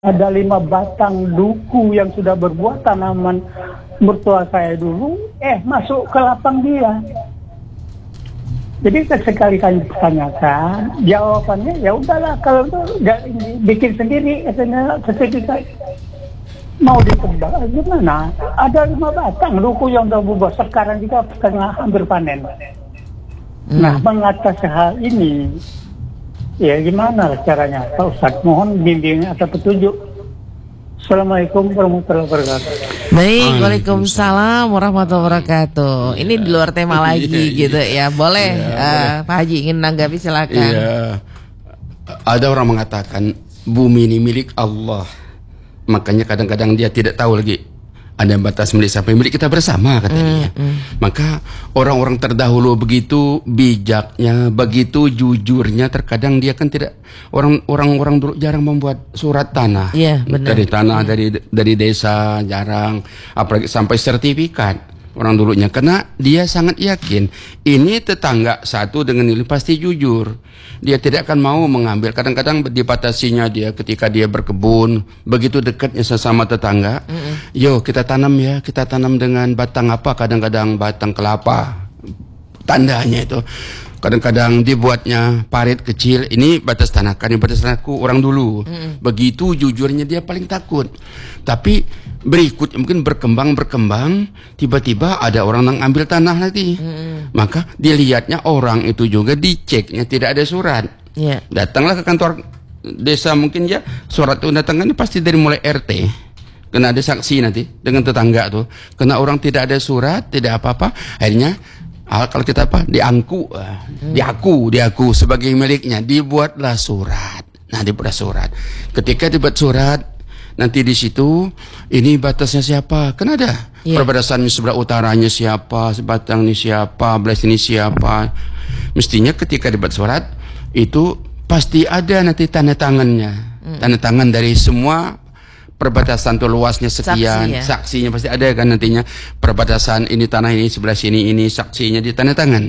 Ada 5 batang duku yang sudah berbuat tanaman mertua saya dulu, masuk ke lapang dia. Jadi sekali kali ditanyakan, jawabannya ya udahlah, kalau itu bikin sendiri katanya sertifikat. Mau ditebak gimana? Ada 5 batang duku yang sudah berbuat, sekarang juga tengah hampir panen. Nah, mengatasi hal ini, ya gimana caranya Pak Ustadz? Mohon bimbing atau petunjuk. Assalamualaikum warahmatullahi wabarakatuh. Baik, waalaikumsalam warahmatullahi wabarakatuh. Ini di luar tema lagi gitu ya. Boleh, Pak Haji ingin menanggapi, silakan. Iya. Ada orang mengatakan bumi ini milik Allah. Makanya kadang-kadang dia tidak tahu lagi ada batas milik siapa, milik kita bersama katanya. Maka orang-orang terdahulu begitu bijaknya, begitu jujurnya, terkadang dia kan tidak, orang-orang dulu jarang membuat surat tanah. Dari tanah, dari desa jarang, apalagi sampai sertifikat orang dulunya, karena dia sangat yakin ini tetangga satu dengan ini pasti jujur. Dia tidak akan mau mengambil. Kadang-kadang dibatasinya dia ketika dia berkebun, begitu dekatnya sesama tetangga. Yo kita tanam ya, kita tanam dengan batang apa? Kadang-kadang batang kelapa, tandanya itu. Kadang-kadang dibuatnya parit kecil. Ini batas tanah, kan ini batas tanahku orang dulu. Begitu jujurnya dia paling takut. Tapi berikut mungkin berkembang, tiba-tiba ada orang yang ambil tanah nanti. Maka dilihatnya orang itu juga diceknya tidak ada surat. Datanglah ke kantor desa mungkin ya, surat itu datangnya pasti dari mulai RT. Kena ada saksi nanti dengan tetangga tuh. Karena orang tidak ada surat, tidak apa-apa, akhirnya kalau kita diaku sebagai miliknya, dibuatlah surat. Nah, dibuat surat. Ketika dibuat surat, nanti di situ ini batasnya siapa? Kan ada perbatasan sebelah utaranya siapa, sebatang ini siapa, belas ini siapa. Mestinya ketika dibuat surat itu pasti ada nanti tanda tangannya, tanda tangan dari semua perbatasan tuh luasnya sekian, saksinya pasti ada kan nantinya, perbatasan ini tanah ini sebelah sini ini saksinya di tanda tangan.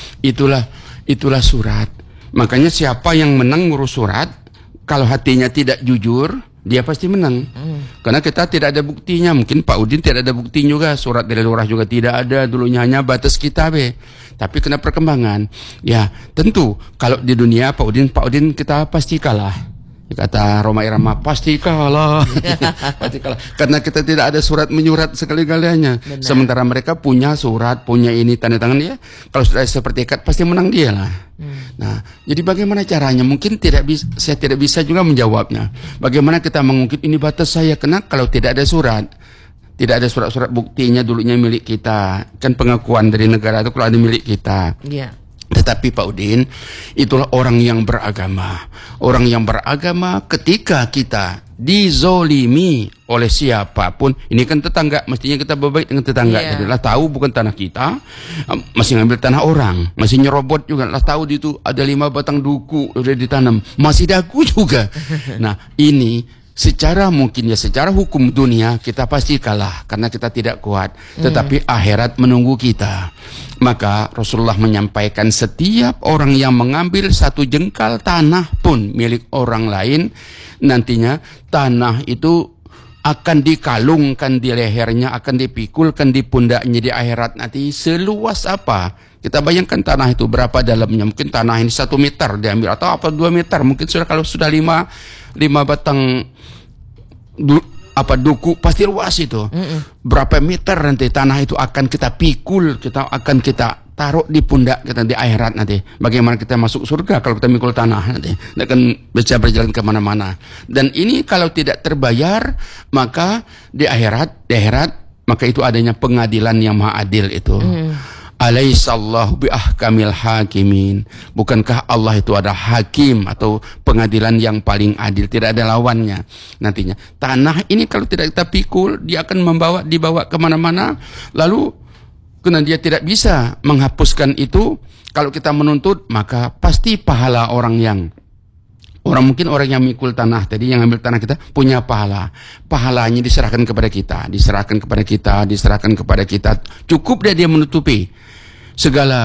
Itulah surat. Makanya siapa yang menang ngurus surat, kalau hatinya tidak jujur, dia pasti menang. Karena kita tidak ada buktinya. Mungkin Pak Udin tidak ada bukti juga, surat dari lurah juga tidak ada, dulunya hanya batas kita Tapi kena perkembangan. Ya tentu kalau di dunia Pak Udin kita pasti kalah. Kata Roma Irama, pasti kalah. Pasti kalah. Karena kita tidak ada surat menyurat sekali-kalinya. Sementara mereka punya surat, punya ini tanda tangan dia. Kalau sudah seperti ikat pasti menang dia lah. Nah, jadi bagaimana caranya? Mungkin saya tidak bisa juga menjawabnya. Bagaimana kita mengungkit ini batas saya? Karena kalau tidak ada surat, tidak ada surat-surat buktinya dulunya milik kita. Kan pengakuan dari negara itu kalau ada milik kita. Tetapi Pak Udin, itulah orang yang beragama. Orang yang beragama ketika kita dizolimi oleh siapapun, ini kan tetangga, mestinya kita berbaik dengan tetangga. Jadilah tahu bukan tanah kita, masih ngambil tanah orang, masih nyerobot juga. Lah tahu di itu ada 5 batang duku udah ditanam, masih daku juga. Nah ini secara mungkin ya, secara hukum dunia kita pasti kalah karena kita tidak kuat. Tetapi akhirat menunggu kita. Maka Rasulullah menyampaikan setiap orang yang mengambil 1 jengkal tanah pun milik orang lain, nantinya tanah itu akan dikalungkan di lehernya, akan dipikulkan di pundaknya di akhirat nanti. Seluas apa? Kita bayangkan tanah itu berapa dalamnya. Mungkin tanah ini 1 meter diambil, atau 2 meter. Mungkin kalau sudah 5 batang duku pasti luas itu. Berapa meter nanti tanah itu akan kita pikul, akan kita taruh di pundak kita di akhirat nanti. Bagaimana kita masuk surga kalau kita mikul tanah nanti, tidak akan bisa berjalan kemana-mana. Dan ini kalau tidak terbayar, maka di akhirat maka itu adanya pengadilan yang maha adil itu. Alaihissallahu biahkamil hakimin. Bukankah Allah itu ada hakim atau pengadilan yang paling adil, tidak ada lawannya. Nantinya tanah ini kalau tidak kita pikul, dia akan dibawa kemana-mana. Lalu karena dia tidak bisa menghapuskan itu, kalau kita menuntut maka pasti pahala orang mungkin orang yang mikul tanah tadi, yang ambil tanah kita punya pahalanya diserahkan kepada kita. Cukup dia menutupi segala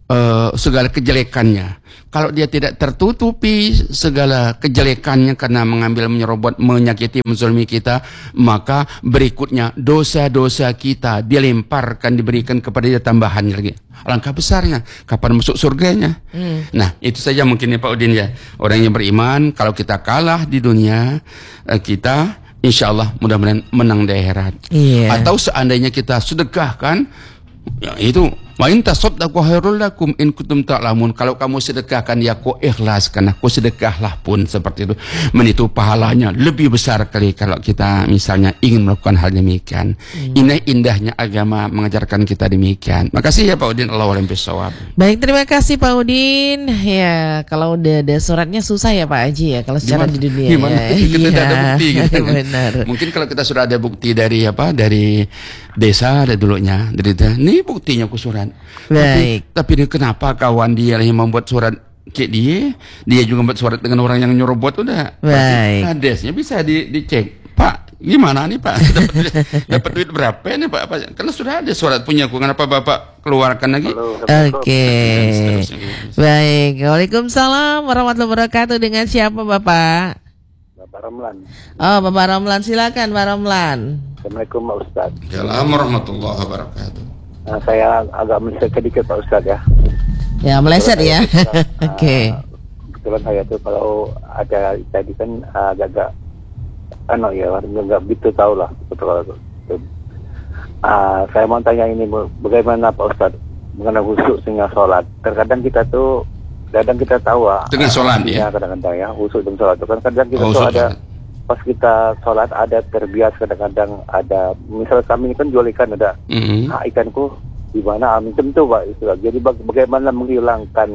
segala kejelekannya. Kalau dia tidak tertutupi segala kejelekannya karena mengambil, menyerobot, menyakiti, menzalimi kita, maka berikutnya dosa-dosa kita dilemparkan, diberikan kepada dia tambahan lagi. Alangkah besarnya kapan masuk surganya. Nah, itu saja mungkin ya Pak Udin ya. Orang yang beriman, kalau kita kalah di dunia, kita insya Allah mudah-mudahan menang di akhirat. Atau seandainya kita sedekahkan, ya itu wa in tasaddaqu khairul lakum in kuntum ta'lamun. Kalau kamu sedekahkan, ya kau ikhlaskan, aku sedekahlah pun seperti itu. Menitu pahalanya lebih besar kali kalau kita misalnya ingin melakukan hal demikian. Ini indahnya agama mengajarkan kita demikian. Makasih ya Pak Udin, Allahu a'lam bishawab. Baik, terima kasih Pak Udin. Ya, kalau udah ada suratnya susah ya Pak Haji ya kalau secara di dunia. Gimana? Kita tidak ada bukti gitu. Benar. Mungkin kalau kita sudah ada bukti dari dari desa ada dulunya, dari ini buktinya aku surat. Baik. Tapi kenapa kawan dia yang membuat surat kayak dia juga membuat surat dengan orang yang nyerobot udah. Baik. Hadesnya bisa dicek. Pak, gimana nih Pak? Dapat duit berapa nih Pak? Karena sudah ada surat punya aku. Kenapa Bapak keluarkan lagi? Oke. Baik. Waalaikumsalam warahmatullahi wabarakatuh. Dengan siapa Bapak? Bapak Ramlan. Oh, Bapak Ramlan, silakan Pak Ramlan. Assalamualaikum Pak Ustaz. Assalamualaikum warahmatullahi wabarakatuh. Saya agak meleset sedikit Pak Ustaz ya. Ya, meleset ya. Oke. Kebetulan saya tuh kalau ada tadi kan agak-agak nggak begitu tahu lah betul. Saya mau tanya ini bagaimana Pak Ustaz mengenai khusyuk sehingga sholat. Terkadang kita tahu dengan sholat ya. Kadang-kadang ya khusyuk dengan sholat. Kan kadang kita tuh ada pas kita sholat ada terbiasa, kadang-kadang ada, misal kami kan jual ikan, ada ikanku di mana macam tu Pak itu. Jadi bagaimana menghilangkan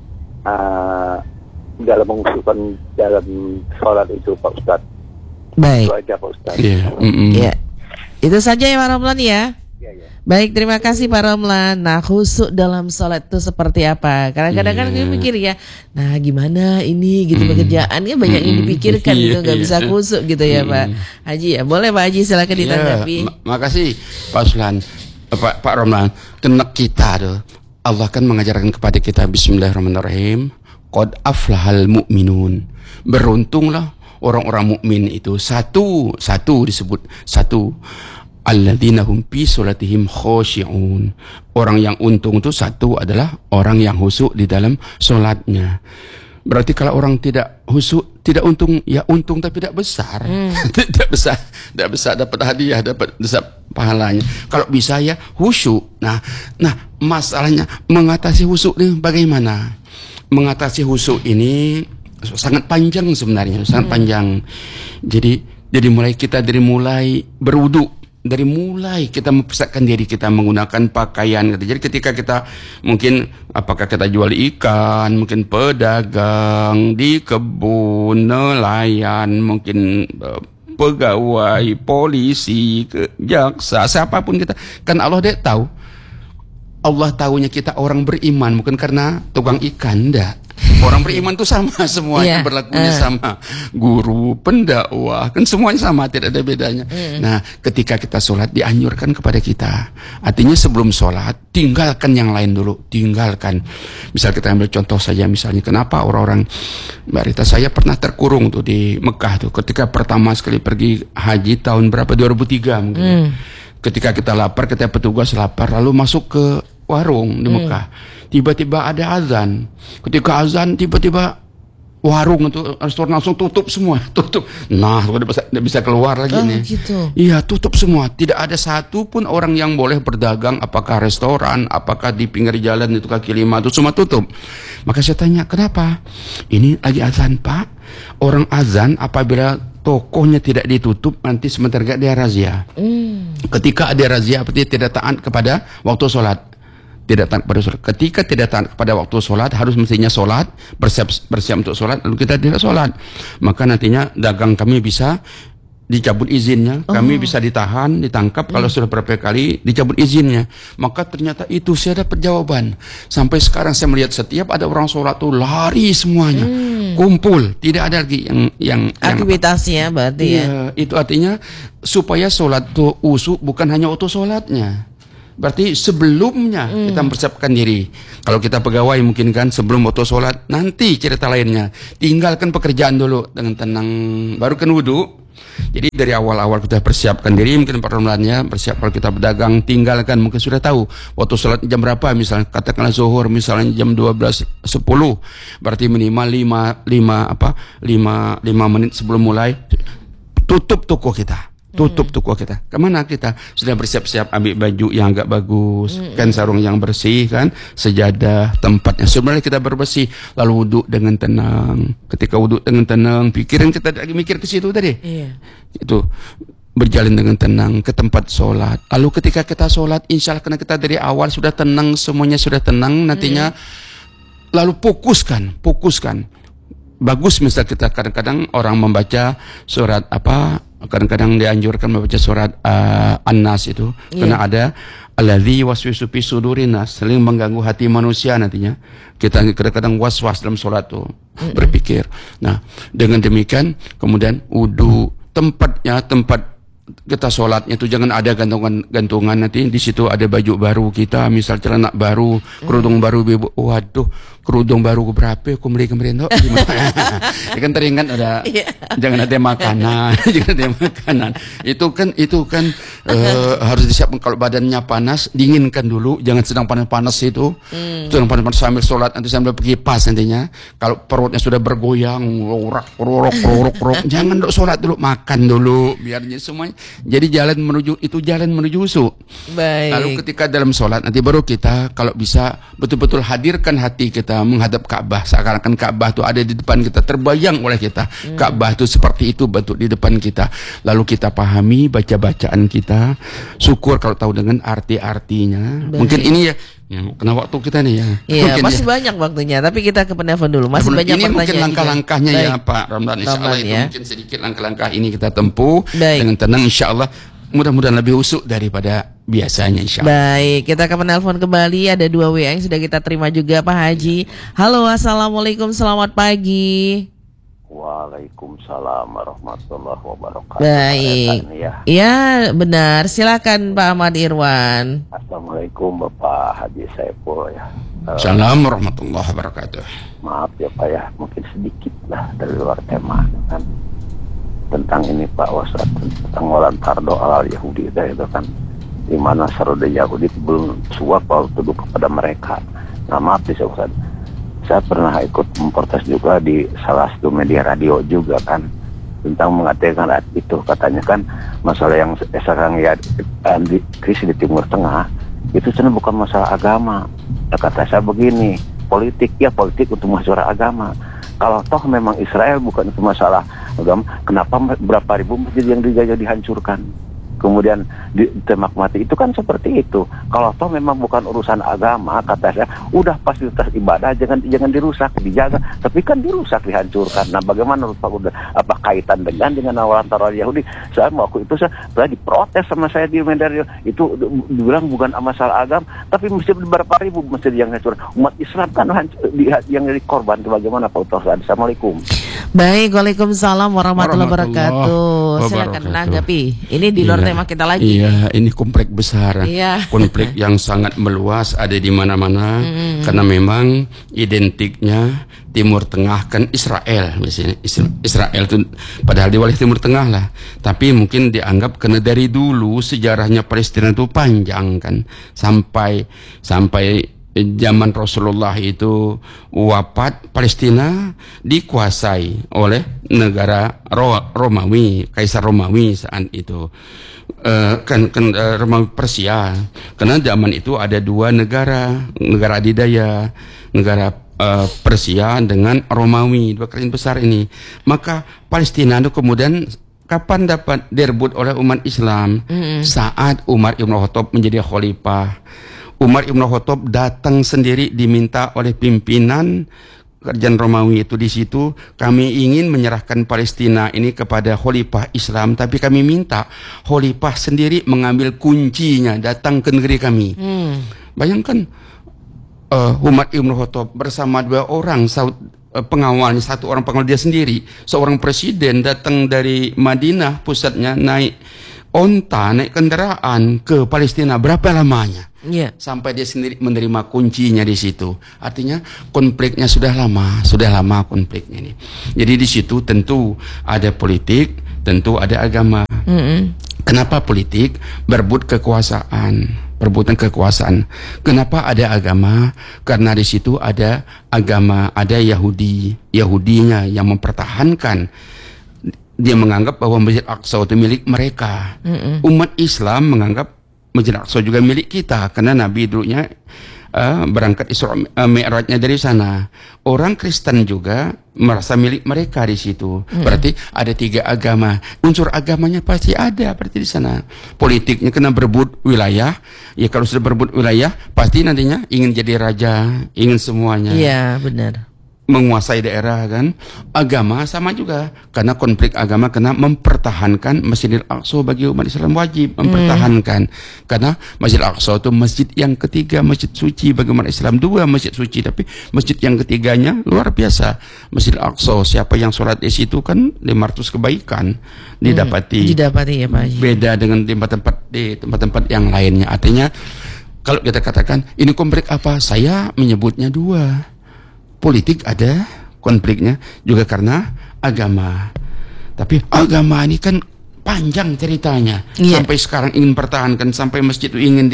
dalam mengusukkan dalam sholat itu Pak Ustaz. Baik. Itu aja Pak Ustaz. Ya. Itu saja ya Pak Ramlan ya. Baik, terima kasih Pak Ramlan. Nah, khusyuk dalam sholat itu seperti apa? Kadang-kadang kan kita mikir ya, nah gimana ini gitu pekerjaan kan banyak yang dipikirkan gitu, nggak bisa khusyuk gitu ya Pak Haji ya. Boleh Pak Haji, silakan ditanggapi. Makasih Pak Uslan, Pak Ramlan. Kena kita tuh, Allah kan mengajarkan kepada kita Bismillahirrahmanirrahim. Qad aflahal mu'minun. Beruntunglah orang-orang mukmin itu. Satu disebut satu. Alladzina hum fi sholatihim khoshi'un. Orang yang untung itu satu adalah orang yang khusyuk di dalam sholatnya. Berarti kalau orang tidak khusyuk, tidak untung, ya untung tapi tidak besar. tidak besar dapat hadiah, dapat besar pahalanya. Kalau bisa ya khusyuk. Nah masalahnya mengatasi khusyuk ini bagaimana? Mengatasi khusyuk ini sangat panjang sebenarnya, sangat panjang. Jadi mulai berwudu. Dari mulai kita mempersiapkan diri kita menggunakan pakaian. Jadi ketika kita mungkin apakah kita jual ikan, mungkin pedagang di kebun, nelayan, mungkin pegawai, polisi, jaksa, siapapun kita. Kan Allah dia tahu. Allah tahunya kita orang beriman bukan karena tukang ikan, enggak. Orang beriman itu sama semuanya, berlakunya sama. Guru, pendakwah, kan semuanya sama, tidak ada bedanya. Nah, ketika kita sholat dianjurkan kepada kita. Artinya sebelum sholat, tinggalkan yang lain dulu, tinggalkan. Misal kita ambil contoh saja, misalnya kenapa orang-orang, Mbak Rita, saya pernah terkurung tuh di Mekah tuh, ketika pertama sekali pergi haji tahun berapa, 2003 mungkin. Ketika kita lapar, kita petugas lapar, lalu masuk ke warung di Mekah. Tiba-tiba ada azan. Ketika azan, tiba-tiba warung itu restoran langsung tutup semua, tutup. Nah, tidak bisa keluar lagi nih. Gitu. Iya, tutup semua. Tidak ada satu pun orang yang boleh berdagang, apakah restoran, apakah di pinggir jalan itu kaki lima itu semua tutup. Maka saya tanya, kenapa? Ini lagi azan, Pak. Orang azan apabila tokohnya tidak ditutup, nanti sebentar gak dia razia. Ketika ada razia, berarti tidak taat kepada waktu sholat. Tidak taat kepada sholat. Ketika tidak taat kepada waktu sholat, harus mestinya sholat, bersiap untuk sholat, lalu kita tidak sholat, maka nantinya dagang kami bisa dicabut izinnya, kami bisa ditahan, ditangkap kalau sudah berapa kali dicabut izinnya. Maka ternyata itu saya dapat jawaban. Sampai sekarang saya melihat setiap ada orang sholat tuh lari semuanya, kumpul, tidak ada lagi yang aktivitasnya berarti ya. Itu artinya supaya sholat tuh usuk bukan hanya untuk sholatnya. Berarti sebelumnya kita mempersiapkan diri. Kalau kita pegawai mungkin kan sebelum waktu sholat, nanti cerita lainnya. Tinggalkan pekerjaan dulu dengan tenang, baru kan wudu. Jadi dari awal-awal kita persiapkan diri, mungkin permulaan bersiap. Kalau kita berdagang, tinggalkan, mungkin sudah tahu waktu sholat jam berapa, misalnya katakanlah zuhur misalnya jam 12.10, berarti minimal 5 menit sebelum mulai tutup toko kita. Kemana kita sudah bersiap-siap, ambil baju yang agak bagus, kan sarung yang bersih, kan sejadah, tempatnya sebenarnya kita bersih, lalu wudhu dengan tenang. Ketika wudhu dengan tenang, pikiran kita lagi mikir ke situ tadi, itu berjalan dengan tenang ke tempat sholat. Lalu ketika kita sholat, insya Allah karena kita dari awal sudah tenang, semuanya sudah tenang, nantinya lalu fokuskan. Bagus misal kita kadang-kadang orang membaca surat apa, kadang-kadang dianjurkan membaca surat An-Nas itu, karena ada alladzi waswisu fi sudurin nas, saling mengganggu hati manusia nantinya. Kita kadang-kadang was-was dalam sholat tuh, berpikir. Nah, dengan demikian kemudian wudu, tempat kita sholatnya itu jangan ada gantungan nanti di situ ada baju baru kita, misal celana baru, kerudung baru, waduh kerudung baru berapa aku beli kemarin tuh gimana? Ya kan teringat ada jangan ada makanan, itu kan harus disiapkan. Kalau badannya panas dinginkan dulu, jangan sedang panas itu, sedang panas sambil sholat nanti sambil pergi pas nantinya. Kalau perutnya sudah bergoyang, rorok, jangan dulu sholat dulu, makan dulu biarnya semuanya. Jadi jalan menuju usu. Baik. Lalu ketika dalam sholat nanti baru kita kalau bisa betul-betul hadirkan hati kita menghadap Ka'bah, seakan-akan Ka'bah itu ada di depan kita, terbayang oleh kita. Ka'bah itu seperti itu bentuk di depan kita. Lalu kita pahami baca-bacaan kita, syukur kalau tahu dengan arti-artinya. Baik. Mungkin ini ya kena waktu kita nih ya. Iya, masih banyak waktunya, tapi kita ke penelpon dulu. Masih banyak ini pertanyaan. Ini mungkin langkah-langkahnya ya Pak Ramdan. Insyaallah itu mungkin sedikit langkah-langkah ini kita tempuh dengan tenang, insyaallah. Mudah-mudahan lebih usuk daripada biasanya, insyaallah. Baik, kita ke penelpon kembali. Ada 2 WA yang sudah kita terima juga, Pak Haji. Halo, assalamualaikum, selamat pagi. Waalaikumsalam warahmatullahi wabarakatuh. Baik. Ya, benar. Silakan Pak Ahmad Irwan. Assalamualaikum Bapak Haji Saiful ya. Assalamualaikum warahmatullahi wabarakatuh. Maaf ya Pak ya, mungkin sedikit lah dari luar tema kan. Tentang ini Pak Ustaz, tentang walantar doa Yahudi itu kan, di mana Saruda Yahudi belum suap kalau tuduh kepada mereka. Nah maaf sih Ustaz, saya pernah ikut memprotes juga di salah satu media radio juga kan, tentang mengatakan itu katanya kan masalah yang sekarang ya krisis di Timur Tengah itu sebenarnya bukan masalah agama. Kata saya begini, politik untuk masalah agama. Kalau toh memang Israel bukan itu masalah agama, kenapa berapa ribu masjid yang dijajah dihancurkan, kemudian ditembak mati? Itu kan seperti itu. Kalau toh memang bukan urusan agama, kata saya, udah fasilitas ibadah jangan dirusak, dijaga. Tapi kan dirusak, dihancurkan. Nah, bagaimana apa kaitan dengan walantar Yahudi? Saya mau itu saya diprotes sama saya di media itu, dibilang bukan masalah agama, tapi masjid berapa ribu masjid yang hancur. Umat Islam kan yang jadi korban. Bagaimana Pak Ustaz? Assalamualaikum. Baik, waalaikumsalam warahmatullahi wabarakatuh. Silakan menanggapi. Ini di luar tema kita lagi. Iya, ini komplek besar. Iya. Konflik yang sangat meluas, ada di mana-mana. Karena memang identiknya Timur Tengah kan Israel, misalnya Israel itu padahal di wilayah Timur Tengah lah. Tapi mungkin dianggap karena dari dulu sejarahnya Palestina itu panjang kan, sampai zaman Rasulullah itu wafat, Palestina dikuasai oleh negara Romawi, Kaisar Romawi saat itu. Romawi Persia. Karena zaman itu ada 2 negara adidaya, negara Persia dengan Romawi, 2 kerajaan besar ini. Maka Palestina itu kemudian kapan dapat direbut oleh umat Islam? Saat Umar Ibn Khattab menjadi khalifah. Umar Ibn Khattab datang sendiri, diminta oleh pimpinan kerajaan Romawi itu, di situ kami ingin menyerahkan Palestina ini kepada khalifah Islam, tapi kami minta khalifah sendiri mengambil kuncinya, datang ke negeri kami. Bayangkan Umar Ibn Khattab bersama 2 orang pengawalnya, 1 orang pengawal dia sendiri, seorang presiden datang dari Madinah pusatnya, naik onta naik kendaraan ke Palestina berapa lamanya? Iya. Sampai dia sendiri menerima kuncinya di situ. Artinya konfliknya sudah lama konfliknya ini. Jadi di situ tentu ada politik, tentu ada agama. Kenapa politik? Perebutan kekuasaan. Kenapa ada agama? Karena di situ ada agama, ada Yahudinya yang mempertahankan. Dia menganggap bahwa Masjid Aqsa itu milik mereka. Umat Islam menganggap Masjid Aqsa juga milik kita karena Nabi dulunya berangkat Isra Mi'rajnya dari sana. Orang Kristen juga merasa milik mereka di situ. Berarti ada 3 agama. Unsur agamanya pasti ada berarti di sana. Politiknya kena berebut wilayah. Ya kalau sudah berebut wilayah pasti nantinya ingin jadi raja, ingin semuanya. Iya, benar. Menguasai daerah kan. Agama sama juga karena konflik agama kena mempertahankan Masjidil Aqsa bagi umat Islam wajib mempertahankan karena Masjidil Aqsa itu masjid yang ketiga, masjid suci bagi umat Islam. 2 masjid suci tapi masjid yang ketiganya luar biasa. Masjidil Aqsa, siapa yang sholat di situ kan 500 kebaikan didapati ya Pak Haji. Beda dengan di tempat-tempat yang lainnya. Artinya kalau kita katakan ini konflik apa, saya menyebutnya 2. Politik ada konfliknya juga karena agama. Tapi agama ini kan panjang ceritanya. Sampai sekarang ingin pertahankan, sampai masjid itu ingin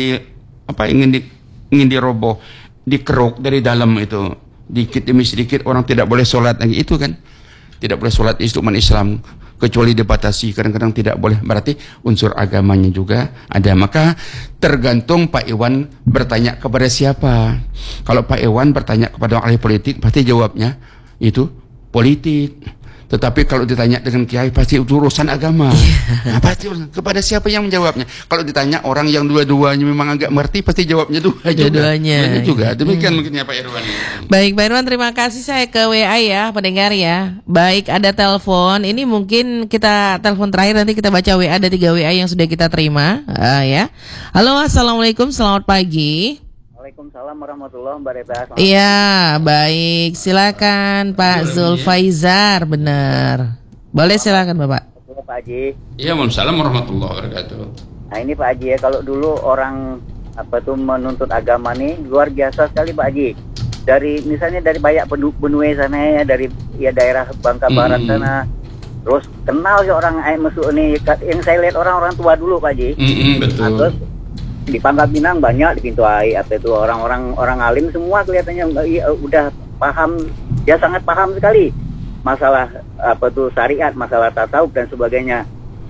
diroboh, dikeruk dari dalam itu. Dikit demi sedikit orang tidak boleh sholat lagi itu kan. Tidak boleh sholat itu umat Islam kecuali dibatasi, kadang-kadang tidak boleh. Berarti unsur agamanya juga ada. Maka tergantung Pak Iwan bertanya kepada siapa. Kalau Pak Iwan bertanya kepada ahli politik pasti jawabnya itu politik. Tetapi kalau ditanya dengan kiai pasti itu urusan agama. Nah, pasti kepada siapa yang menjawabnya. Kalau ditanya orang yang dua-duanya memang agak mengerti pasti jawabnya dua-duanya juga. Demikian mungkinnya Pak Irwan. Baik Pak Irwan, terima kasih. Saya ke WA ya pendengar ya. Baik, ada telepon. Ini mungkin kita telepon terakhir, nanti kita baca WA. Ada 3 WA yang sudah kita terima ya. Halo, assalamualaikum, selamat pagi. Waalaikumsalam warahmatullahi wabarakatuh. Iya, baik. Silakan Pak Zulfaizar, benar. Boleh silakan Bapak. Pak Haji. Iya, waalaikumsalam warahmatullahi wabarakatuh. Nah ini Pak Haji ya, kalau dulu orang menuntut agama nih luar biasa sekali Pak Haji. Misalnya dari Bayak Benue sana ya, dari daerah Bangka Barat sana. Terus kenal ya orang masuk nih, yang saya lihat orang-orang tua dulu Pak Haji. Betul. Terus di Pangkal Pinang banyak, di Pintu Air orang alim semua kelihatannya udah paham, dia sangat paham sekali masalah syariat, masalah tasawuf dan sebagainya.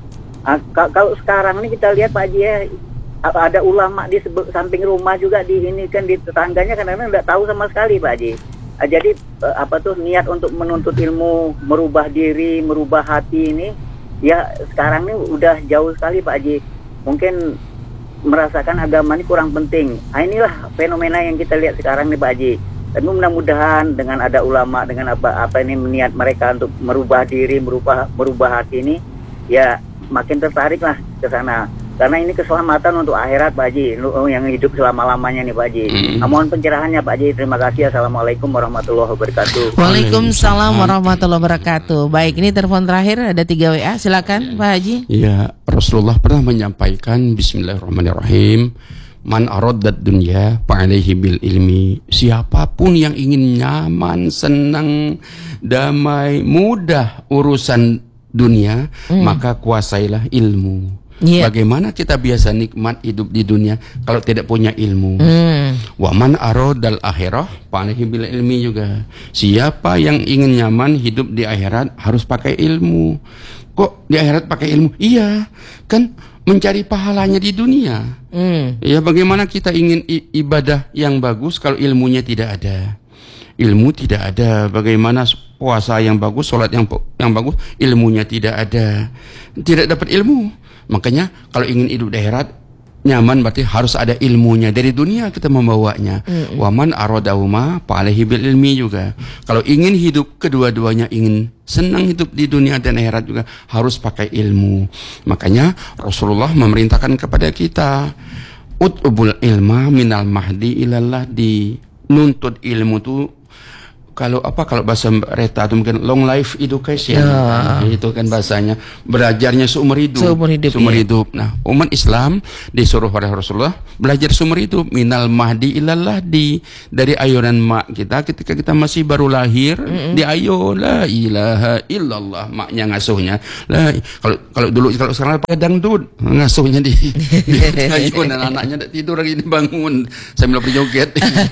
Kalau sekarang ini kita lihat Pak Haji ya, ada ulama di samping rumah juga, di ini kan di tetangganya kadang-kadang nggak tahu sama sekali Pak Haji. Jadi niat untuk menuntut ilmu, merubah diri, merubah hati ini ya sekarang ini udah jauh sekali Pak Haji. Mungkin merasakan agama ini kurang penting. Nah, inilah fenomena yang kita lihat sekarang nih Pak Haji. Dan mudah-mudahan dengan ada ulama, dengan apa ini niat mereka untuk merubah diri, merubah hati ini, ya makin tertarik lah ke sana. Karena ini keselamatan untuk akhirat Pak Haji, yang hidup selama-lamanya nih Pak Haji. Mohon pencerahannya Pak Haji. Terima kasih. Assalamualaikum warahmatullahi wabarakatuh. Waalaikumsalam warahmatullahi wabarakatuh. Baik, ini telepon terakhir, ada 3 WA. Silakan Pak Haji. Ya, Rasulullah pernah menyampaikan bismillahirrahmanirrahim. Man aradad dunya fa'alaihi bil ilmi. Siapapun yang ingin nyaman, senang, damai, mudah urusan dunia, maka kuasailah ilmu. Bagaimana kita biasa nikmat hidup di dunia kalau tidak punya ilmu? Wa man aradal akhirah fa'alaihi bil ilmi juga. Siapa yang ingin nyaman hidup di akhirat harus pakai ilmu. Kok di akhirat pakai ilmu? Iya, kan mencari pahalanya di dunia. Ya, bagaimana kita ingin ibadah yang bagus kalau ilmunya tidak ada? Ilmu tidak ada. Bagaimana puasa yang bagus, sholat yang bagus, ilmunya tidak ada. Tidak dapat ilmu. Makanya kalau ingin hidup di akhirat nyaman berarti harus ada ilmunya. Dari dunia kita membawanya. Waman aradahuma fa'alaihi bil ilmi juga. Kalau ingin hidup kedua-duanya, ingin senang hidup di dunia dan akhirat juga harus pakai ilmu. Makanya Rasulullah memerintahkan kepada kita utubul ilma minal mahdi ilallah, di nuntut ilmu itu kalau bahasa Reta atau mungkin long life education. Itu kan bahasanya, belajarnya seumur hidup. Nah, umat Islam disuruh oleh Rasulullah belajar seumur hidup, minal mahdi ilal lahdi, dari ayunan mak kita ketika kita masih baru lahir, di ayo la ilaha illallah, maknya ngasuhnya. Kalau dulu, kalau sekarang pakai dangdut, ngasuhnya di ayunan, anaknya tidur lagi dibangun sambil berjoget.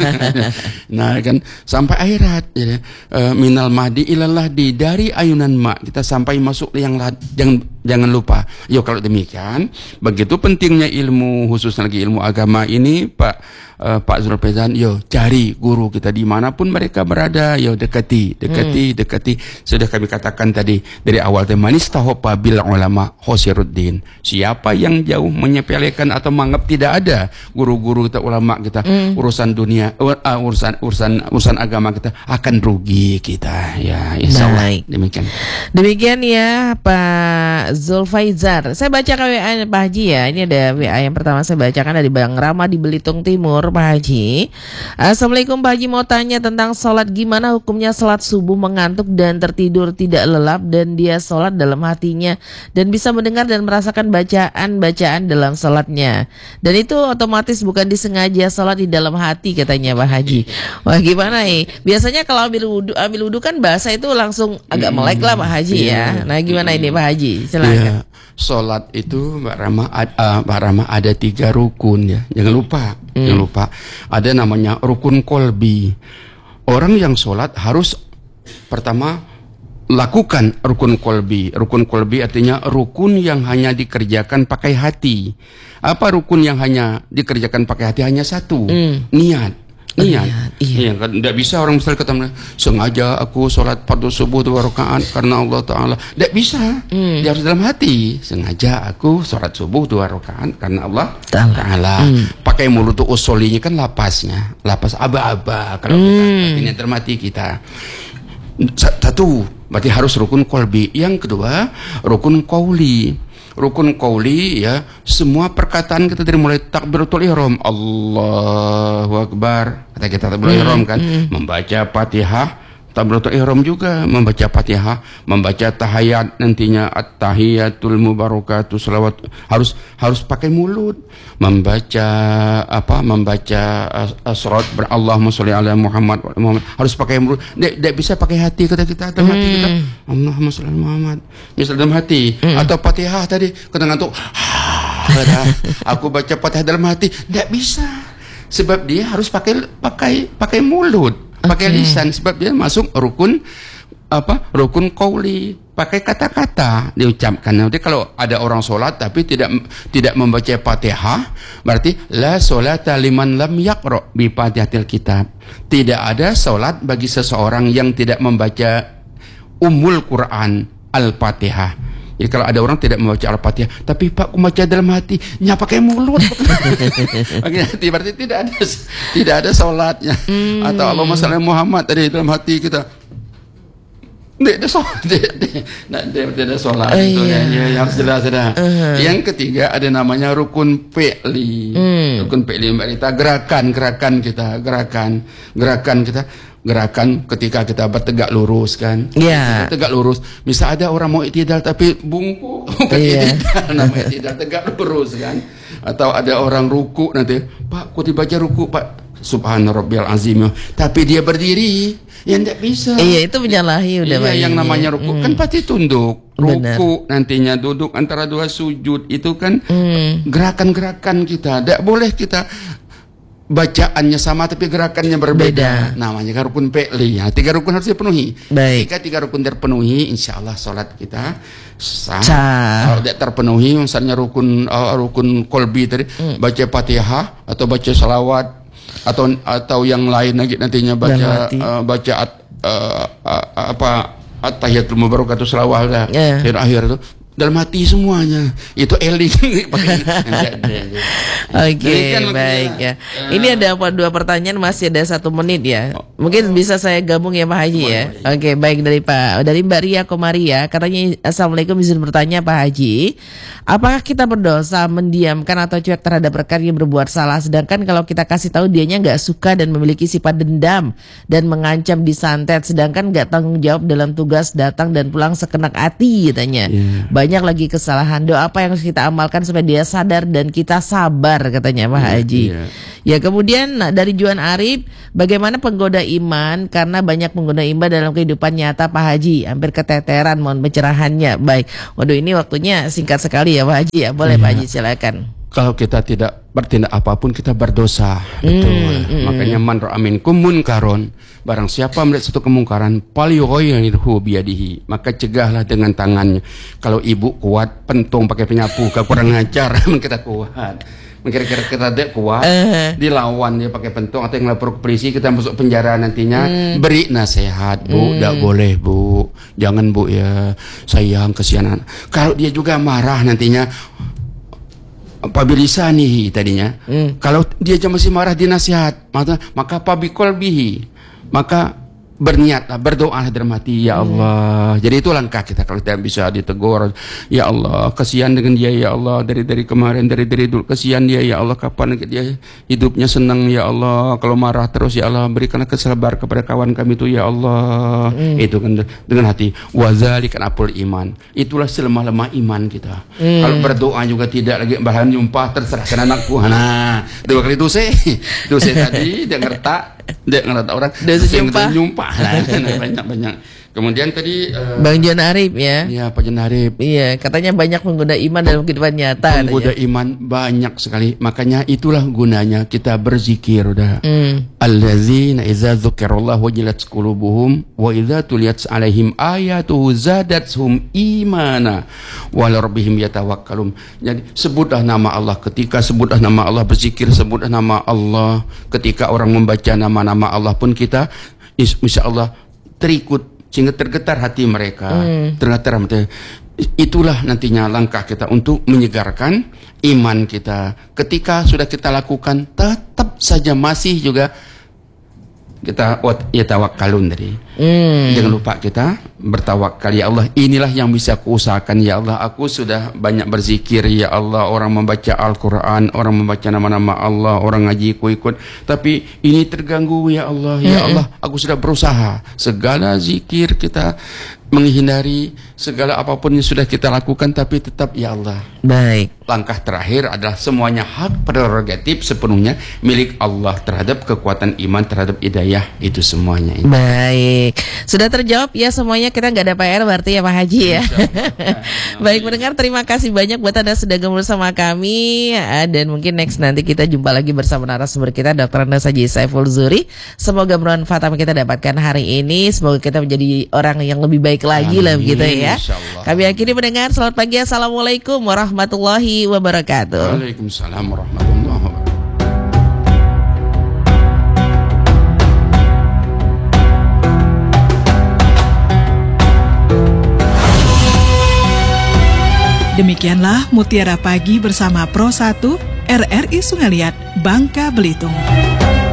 Nah kan sampai akhirat ya. Minal mahdi ilallah, dari ayunan mak kita sampai masuk yang jangan lupa. Yo, kalau demikian, begitu pentingnya ilmu, khususnya lagi ilmu agama ini, Pak Zulfaizan, yo cari guru kita dimanapun mereka berada, yo dekati. Sudah kami katakan tadi dari awal, manis tahopa bil ulama khosiruddin. Siapa yang jauh menyepelekan atau menganggap tidak ada guru-guru kita, ulama kita, urusan dunia, urusan agama kita, akan rugi kita. Ya, insyaallah. Demikian ya Pak Zulfaizar. Saya baca WA Pak Haji ya. Ini ada WA yang pertama saya bacakan dari Bang Rama di Belitung Timur, Pak Haji. Assalamualaikum Pak Haji, mau tanya tentang sholat, gimana hukumnya sholat subuh mengantuk dan tertidur tidak lelap, dan dia sholat dalam hatinya dan bisa mendengar dan merasakan bacaan dalam sholatnya, dan itu otomatis bukan disengaja, sholat di dalam hati katanya Pak Haji. Wah, gimana biasanya kalau ambil wudhu kan bahasa itu langsung agak melek lah Pak Haji ya. Nah gimana ini Pak Haji, silakan. Sholat itu Mbak Rama ada 3 rukun ya. Jangan lupa ada namanya rukun kolbi. Orang yang sholat harus pertama lakukan rukun kolbi. Rukun kolbi artinya rukun yang hanya dikerjakan pakai hati. Apa rukun yang hanya dikerjakan pakai hati? Hanya satu, niat. Iya kan, tidak bisa orang misalnya kata sengaja aku sholat fardu subuh 2 rakaat karena Allah Ta'ala. Tidak bisa, dia harus dalam hati. Sengaja aku sholat subuh 2 rakaat karena Allah Ta'ala. Pakai mulut tuh usolinya kan lapas aba-aba kalau kita ini termati kita. Satu, berarti harus rukun kolbi. Yang kedua, rukun qauli. Rukun qauli ya, semua perkataan kita dari mulai takbiratul ihram, Allahu Akbar, kata kita takbiratul ihram kan, membaca Fatihah, takbiratul ihram juga membaca Fatihah, membaca tahiyat nantinya at-tahiyatul mubarakatuh salawat, harus pakai mulut, membaca surat Allahumma sholli ala Muhammad harus pakai mulut, tidak bisa pakai hati kata kita, dalam hati kita Allahumma sholli ala Muhammad misal dalam hati, atau Fatihah tadi kita ngantuk aku baca Fatihah dalam hati, tidak bisa, sebab dia harus pakai mulut, pakai lisan, sebab dia masuk rukun qauli, pakai kata-kata diucapkan. Nanti kalau ada orang sholat tapi tidak membaca Fatihah, berarti la sholata liman lam yaqra bi Fatihatil kitab. Tidak ada sholat bagi seseorang yang tidak membaca Ummul Quran Al-Fatihah. Jadi kalau ada orang tidak membaca Al-Fatihah, tapi Pak aku baca dalam hati, pakai mulut. Pakai hati, berarti tidak ada sholatnya. Atau Allahumma sholli Muhammad tadi dalam hati kita. Tidak ada sholat. Itu yang jelas. Yang ketiga ada namanya rukun fi'li. Rukun fi'li Mbak Rita, gerakan kita. Gerakan ketika kita bertegak lurus kan, tegak lurus. Misal ada orang mau i'tidal tapi bungkuk, namanya i'tidal tegak lurus kan. Atau ada orang ruku nanti, Pak, kok dibaca ruku Pak, Subhana Rabbiyal Azim, tapi dia berdiri, ya tidak bisa. Iya, itu menyalahi udah. Iya, yang namanya ruku kan pasti tunduk. Ruku nantinya duduk antara 2 sujud, itu kan gerakan-gerakan kita. Tidak boleh kita bacaannya sama tapi gerakannya berbeda. Namanya kan rukun fi'li. 3 rukun harus dipenuhi. Jika 3 rukun terpenuhi, insya Allah sholat kita sah. Kalau tidak terpenuhi, misalnya rukun qalbi tadi, baca Fatihah atau baca salawat atau yang lain lagi nantinya baca at-tahiyatul mubarakatuh salawat akhir itu, dalam hati semuanya. Itu eling. Oke, baik ya. Ini ada dua pertanyaan, masih ada 1 menit ya. Mungkin bisa saya gabung ya Pak Haji ya. Oke, baik, dari Mbak Ria Komaria. Katanya, Assalamualaikum, izin bertanya Pak Haji, apakah kita berdosa mendiamkan atau cuek terhadap rekan yang berbuat salah, sedangkan kalau kita kasih tahu dianya nggak suka dan memiliki sifat dendam dan mengancam disantet, sedangkan nggak tanggung jawab dalam tugas, datang dan pulang sekenak hati katanya. Banyak lagi kesalahan. Doa apa yang harus kita amalkan supaya dia sadar dan kita sabar katanya Pak Haji. Ya, kemudian dari Juan Arif, bagaimana penggoda iman karena banyak penggoda iman dalam kehidupan nyata Pak Haji, hampir keteteran, mohon pencerahannya. Baik, waduh ini waktunya singkat sekali ya Pak Haji ya. Boleh Pak Haji, silakan. Kalau kita tidak bertindak apapun, kita berdosa. Betul. Makanya man ra'a minkum munkaron, barang siapa melihat satu kemungkaran, falyughayyirhu biyadihi, maka cegahlah dengan tangannya. Kalau ibu kuat, pentung pakai penyapu, kurang ngajar. Kita kuat. Kira-kira kita tidak kuat, dilawan dia pakai pentung atau yang lapor ke polisi, kita masuk penjara nantinya. Beri nasihat, Bu, tidak boleh Bu, jangan Bu ya, sayang kesianan. Kalau dia juga marah nantinya, pabilisani tadinya. Kalau dia masih marah, dinasihat, maka pabikol bihi, maka berniatlah, berdoa dalam hati, ya Allah. Jadi itu langkah kita kalau tidak bisa ditegur. Ya Allah, kasihan dengan dia ya Allah, dari kemarin, dari dulu kasihan dia ya Allah, kapan dia hidupnya senang ya Allah. Kalau marah terus ya Allah, berikanlah kesabaran kepada kawan kami itu ya Allah. Itu kan dengan hati. Wazalikan apul iman. Itulah selemah-lemah iman kita. Kalau berdoa juga tidak lagi bahan jumpa, terserahkan anakku. Nah, 2 kali dosa tadi dia ngerta orang jumpa banyak. Kemudian tadi Bang Jan Arif ya. Iya, Pak Jan Arif. Iya, katanya banyak penggoda iman dalam kehidupan nyata. Penggoda iman banyak sekali. Makanya itulah gunanya kita berzikir udah. Allazina idza dzukirallahu wajilat qulubuhum wa idza tuliyat alaihim ayatuhu zadatuhum imana wa ala rabbihim yatawakkalun. Jadi sebutlah nama Allah, ketika sebutlah nama Allah, berzikir sebutlah nama Allah. Ketika orang membaca nama-nama Allah pun kita insyaallah terikut, sehingga tergetar hati mereka. Tergetar hati. Itulah nantinya langkah kita untuk menyegarkan iman kita. Ketika sudah kita lakukan, tetap saja masih juga kita tawakkalun tadi. Jangan lupa kita bertawakal, ya Allah, inilah yang bisa kuusahakan ya Allah. Aku sudah banyak berzikir ya Allah, orang membaca Al-Quran, orang membaca nama-nama Allah, orang ngaji ikut, tapi ini terganggu ya Allah. Ya Allah, aku sudah berusaha segala zikir kita menghindari segala apapun yang sudah kita lakukan, tapi tetap ya Allah. Baik. Langkah terakhir adalah semuanya hak prerogatif sepenuhnya milik Allah terhadap kekuatan iman, terhadap hidayah, itu semuanya. Baik, sudah terjawab ya semuanya, kita nggak ada PR berarti ya Pak Haji ya. Baik mendengar, terima kasih banyak buat Anda sudah gabung bersama kami, dan mungkin next nanti kita jumpa lagi bersama narasumber kita Dr. Andes Haji Saiful Zuhri. Semoga bermanfaat apa kita dapatkan hari ini, semoga kita menjadi orang yang lebih baik lagi lah begitu ya. Kami akhiri mendengar, selamat pagi, assalamualaikum warahmatullahi wabarakatuh. Waalaikumsalam warahmatullahi wabarakatuh. Demikianlah Mutiara Pagi bersama Pro 1 RRI Sungai Liat, Bangka Belitung.